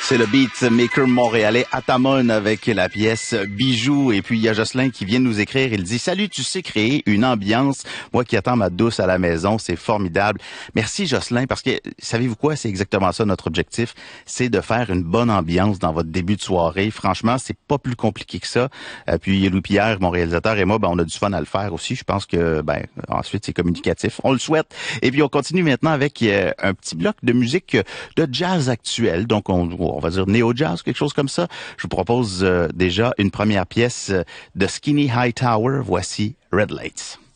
C'est le beatmaker montréalais Atamon avec la pièce Bijoux. Et puis, il y a Jocelyn qui vient de nous écrire. Il dit « Salut, tu sais créer une ambiance. Moi qui attends ma douce à la maison, c'est formidable. » Merci Jocelyn, parce que, savez-vous quoi? C'est exactement ça notre objectif. C'est de faire une bonne ambiance dans votre début de soirée. Franchement, c'est pas plus compliqué que ça. Puis, Louis-Pierre, mon réalisateur, et moi, on a du fun à le faire aussi. Je pense que, ensuite, c'est communicatif. On le souhaite. Et puis, on continue maintenant avec un petit bloc de musique de jazz actuel. Donc, on va dire néo-jazz, quelque chose comme ça. Je vous propose déjà une première pièce de Skinny Hightower. Voici Red Lights.